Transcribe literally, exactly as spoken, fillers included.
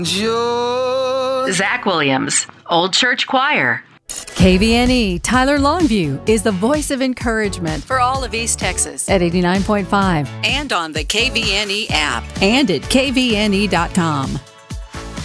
Joy. Zach Williams, Old Church Choir. K V N E Tyler Longview is the voice of encouragement for all of East Texas at eighty-nine point five and on the K V N E app and at K V N E dot com.